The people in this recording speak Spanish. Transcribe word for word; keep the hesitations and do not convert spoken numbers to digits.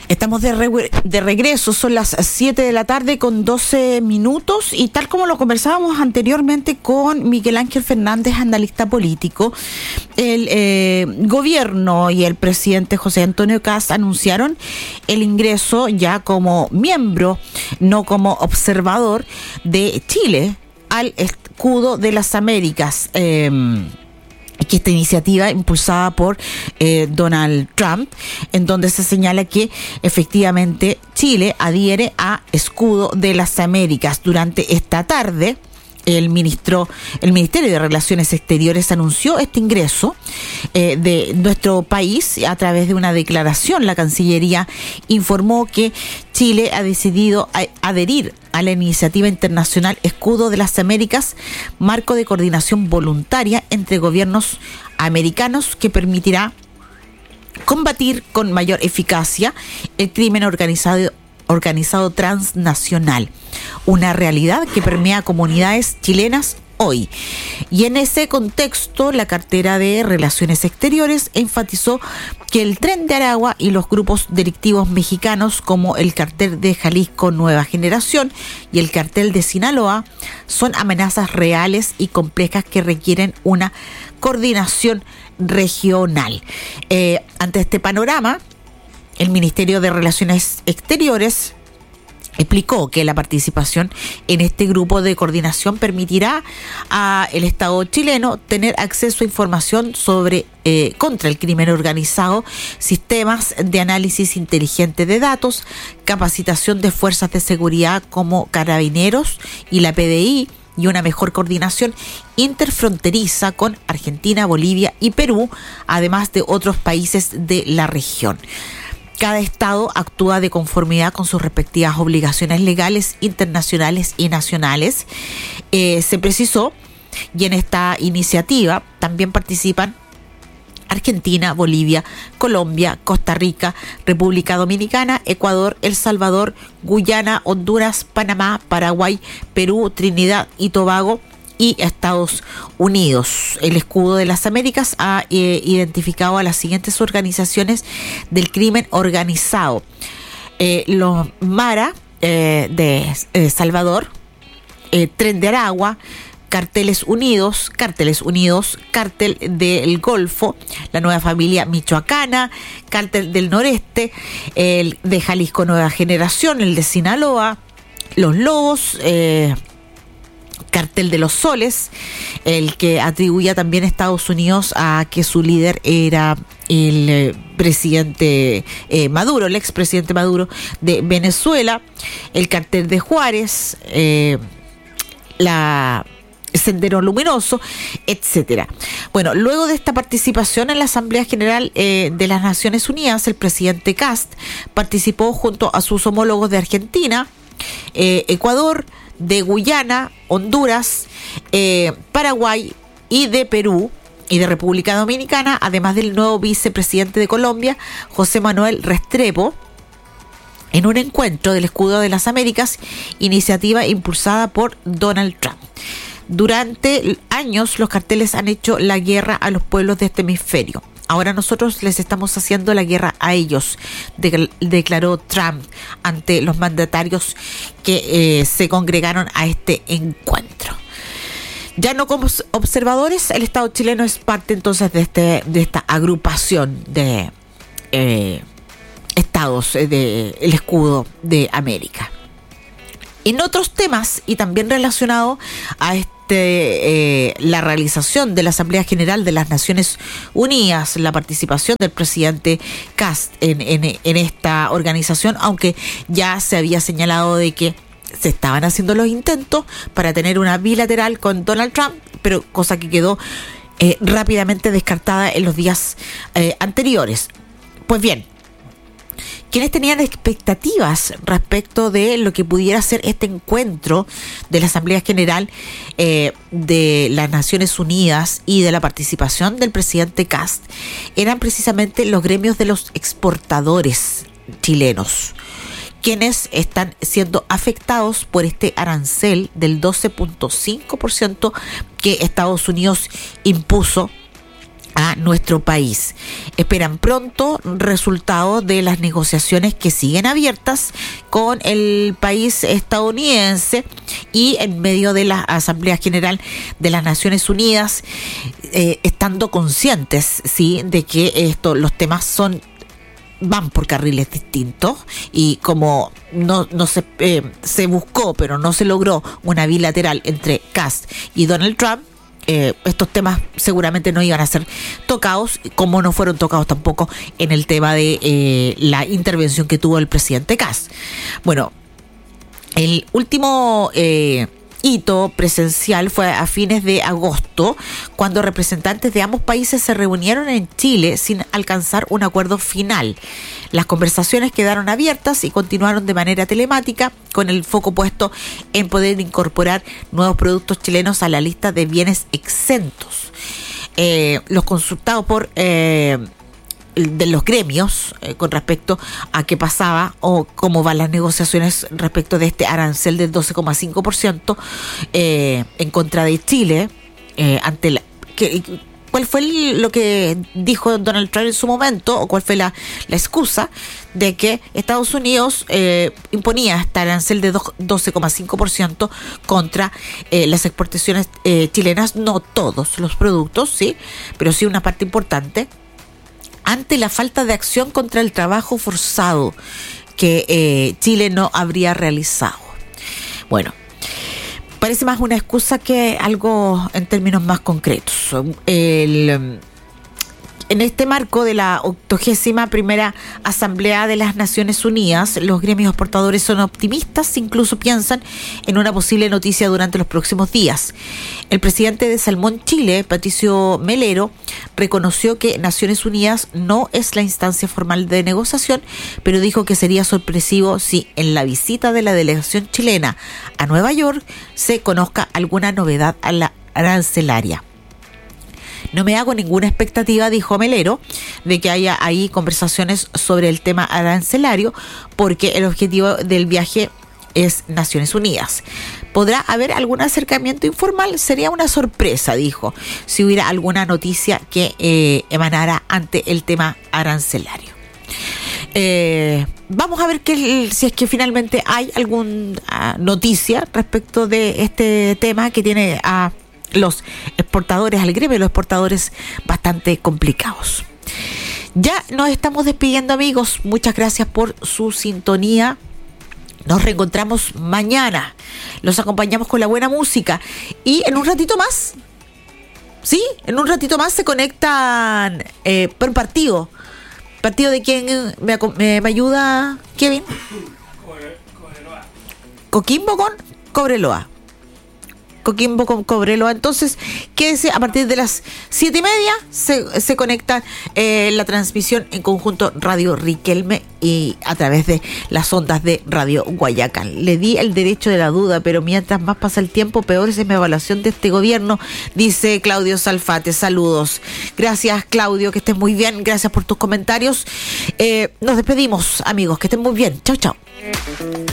Estamos de, re- de regreso, son las siete de la tarde con doce minutos y tal como lo conversábamos anteriormente con Miguel Ángel Fernández, analista político, el eh, gobierno y el presidente José Antonio Kast anunciaron el ingreso ya como miembro, no como observador, de Chile al escudo de las Américas. Eh, que esta iniciativa impulsada por eh, Donald Trump, en donde se señala que efectivamente Chile adhiere a escudo de las Américas. Durante esta tarde, el ministro, el Ministerio de Relaciones Exteriores anunció este ingreso eh, de nuestro país a través de una declaración. La Cancillería informó que Chile ha decidido a, adherir a la iniciativa internacional Escudo de las Américas, marco de coordinación voluntaria entre gobiernos americanos que permitirá combatir con mayor eficacia el crimen organizado organizado transnacional, una realidad que permea comunidades chilenas hoy. Y en ese contexto, la cartera de Relaciones Exteriores enfatizó que el Tren de Aragua y los grupos delictivos mexicanos como el cartel de Jalisco Nueva Generación y el cartel de Sinaloa son amenazas reales y complejas que requieren una coordinación regional. Eh, ante este panorama, el Ministerio de Relaciones Exteriores explicó que la participación en este grupo de coordinación permitirá al Estado chileno tener acceso a información sobre eh, contra el crimen organizado, sistemas de análisis inteligente de datos, capacitación de fuerzas de seguridad como Carabineros y la P D I, y una mejor coordinación interfronteriza con Argentina, Bolivia y Perú, además de otros países de la región. Cada estado actúa de conformidad con sus respectivas obligaciones legales, internacionales y nacionales. Eh, se precisó, y en esta iniciativa también participan Argentina, Bolivia, Colombia, Costa Rica, República Dominicana, Ecuador, El Salvador, Guyana, Honduras, Panamá, Paraguay, Perú, Trinidad y Tobago y Estados Unidos. El Escudo de las Américas ha eh, identificado a las siguientes organizaciones del crimen organizado: eh, los Mara eh, de eh, Salvador, eh, Tren de Aragua, Carteles Unidos, Cárteles Unidos, Cártel del Golfo, la Nueva Familia Michoacana, Cártel del Noreste, el de Jalisco Nueva Generación, el de Sinaloa, los Lobos, eh, Cartel de los Soles, el que atribuía también a Estados Unidos a que su líder era el eh, presidente eh, Maduro, el expresidente Maduro de Venezuela, el Cartel de Juárez, eh, la Sendero Luminoso, etcétera. Bueno, luego de esta participación en la Asamblea General eh, de las Naciones Unidas, el presidente Kast participó junto a sus homólogos de Argentina, eh, Ecuador, de Guyana, Honduras, eh, Paraguay y de Perú y de República Dominicana, además del nuevo vicepresidente de Colombia, José Manuel Restrepo, en un encuentro del Escudo de las Américas, iniciativa impulsada por Donald Trump. Durante años los carteles han hecho la guerra a los pueblos de este hemisferio. Ahora nosotros les estamos haciendo la guerra a ellos, de, declaró Trump ante los mandatarios que eh, se congregaron a este encuentro. Ya no como observadores, el Estado chileno es parte entonces de este de esta agrupación de eh, estados del de, el Escudo de América. En otros temas, y también relacionado a este eh, la realización de la Asamblea General de las Naciones Unidas, la participación del presidente Kast en, en, en esta organización, aunque ya se había señalado de que se estaban haciendo los intentos para tener una bilateral con Donald Trump, pero cosa que quedó eh, rápidamente descartada en los días eh, anteriores. Pues bien, quienes tenían expectativas respecto de lo que pudiera ser este encuentro de la Asamblea General eh, de las Naciones Unidas y de la participación del presidente Kast eran precisamente los gremios de los exportadores chilenos, quienes están siendo afectados por este arancel del doce punto cinco por ciento que Estados Unidos impuso a nuestro país. Esperan pronto resultados de las negociaciones que siguen abiertas con el país estadounidense y en medio de la Asamblea General de las Naciones Unidas, eh, estando conscientes, sí, de que esto, los temas son van por carriles distintos y como no no se eh, se buscó pero no se logró una bilateral entre Kass y Donald Trump, Eh, estos temas seguramente no iban a ser tocados, como no fueron tocados tampoco en el tema de eh, la intervención que tuvo el presidente Kass. Bueno, el último eh, hito presencial fue a fines de agosto, cuando representantes de ambos países se reunieron en Chile sin alcanzar un acuerdo final. Las conversaciones quedaron abiertas y continuaron de manera telemática, con el foco puesto en poder incorporar nuevos productos chilenos a la lista de bienes exentos. Eh, los consultados por eh, de los gremios eh, con respecto a qué pasaba o cómo van las negociaciones respecto de este arancel del doce coma cinco por ciento eh, en contra de Chile, eh, ante la... Que, ¿Cuál fue lo que dijo Donald Trump en su momento, o cuál fue la, la excusa de que Estados Unidos eh, imponía este arancel de doce coma cinco por ciento contra eh, las exportaciones eh, chilenas? No todos los productos, sí, pero sí una parte importante, ante la falta de acción contra el trabajo forzado que eh, Chile no habría realizado. Bueno, parece más una excusa que algo en términos más concretos. El, en este marco de la octogésima primera Asamblea de las Naciones Unidas, los gremios exportadores son optimistas, incluso piensan en una posible noticia durante los próximos días. El presidente de Salmón Chile, Patricio Melero, reconoció que Naciones Unidas no es la instancia formal de negociación, pero dijo que sería sorpresivo si en la visita de la delegación chilena a Nueva York se conozca alguna novedad a la arancelaria. No me hago ninguna expectativa, dijo Melero, de que haya ahí conversaciones sobre el tema arancelario, porque el objetivo del viaje es Naciones Unidas. ¿Podrá haber algún acercamiento informal? Sería una sorpresa, dijo, si hubiera alguna noticia que eh, emanara ante el tema arancelario. Eh, vamos a ver que, si es que finalmente hay alguna noticia respecto de este tema que tiene a los exportadores, al gremio de los exportadores, bastante complicados. Ya nos estamos despidiendo, amigos. Muchas gracias por su sintonía. Nos reencontramos mañana. Los acompañamos con la buena música. Y en un ratito más, sí, en un ratito más se conectan eh, por un partido. ¿Partido de quién me, me, me ayuda, Kevin? Cobreloa. Coquimbo con Cobreloa. Coquimbo con Cobreloa. Entonces, quédese, a partir de las siete y media se, se conecta eh, la transmisión en conjunto Radio Riquelme y a través de las ondas de Radio Guayacán. Le di el derecho de la duda, pero mientras más pasa el tiempo, peor es mi evaluación de este gobierno, dice Claudio Salfate. Saludos. Gracias, Claudio, que estés muy bien. Gracias por tus comentarios. Eh, nos despedimos, amigos, que estén muy bien. Chau, chau.